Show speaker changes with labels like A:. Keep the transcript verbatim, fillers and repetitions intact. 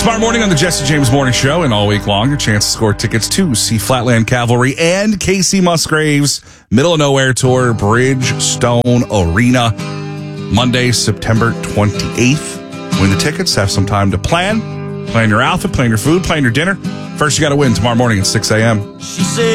A: Tomorrow morning on the Jesse James Morning Show and all week long, your chance to score tickets to see Flatland Cavalry and Casey Musgraves Middle of Nowhere Tour, Bridgestone Arena, Monday, September twenty-eighth. Win the tickets, have some time to plan. Plan your outfit, plan your food, plan your dinner. First, you got to win tomorrow morning at six a.m.
B: She said